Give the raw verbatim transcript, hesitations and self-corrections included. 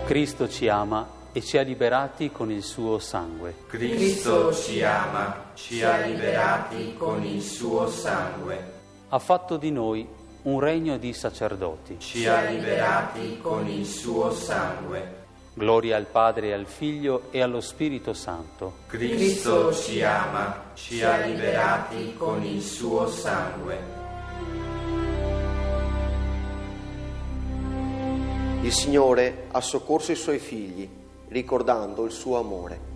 Cristo ci ama e ci ha liberati con il suo sangue. Cristo ci ama, ci ha liberati con il suo sangue. Ha fatto di noi un regno di sacerdoti. Ci ha liberati con il suo sangue. Gloria al Padre e al Figlio e allo Spirito Santo. Cristo ci ama, ci ha liberati con il suo sangue. Il Signore ha soccorso i suoi figli, ricordando il suo amore.